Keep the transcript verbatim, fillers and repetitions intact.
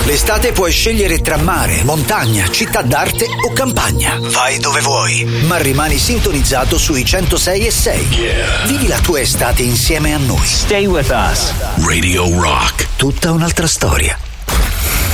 L'estate puoi scegliere tra mare, montagna, città d'arte o campagna. Vai dove vuoi, ma rimani sintonizzato sui centosei e sei. Yeah. Vivi la tua estate insieme a noi. Stay with us. Radio Rock. Tutta un'altra storia.